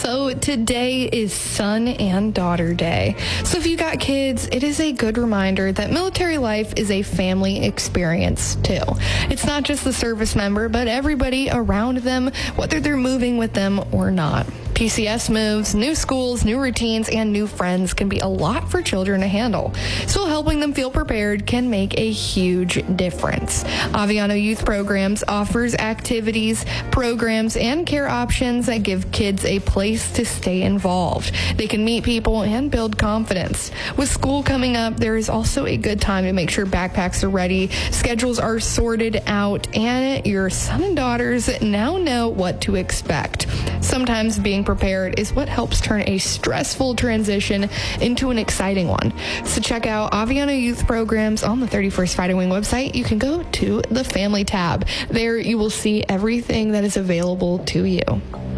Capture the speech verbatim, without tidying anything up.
So today is Son and Daughter Day. So if you got kids, it is a good reminder that military life is a family experience too. It's not just the service member, but everybody around them, whether they're moving with them or not. P C S moves, new schools, new routines, and new friends can be a lot for children to handle. So helping them feel prepared can make a huge difference. Aviano Youth Programs offers activities, programs, and care options that give kids a place to stay involved. They can meet people and build confidence. With school coming up, there is also a good time to make sure backpacks are ready, schedules are sorted out, and your son and daughters now know what to expect. Sometimes being prepared is what helps turn a stressful transition into an exciting one. So check out Aviano Youth Programs on the thirty-first Fighting Wing website. You can go to the Family tab. There you will see everything that is available to you.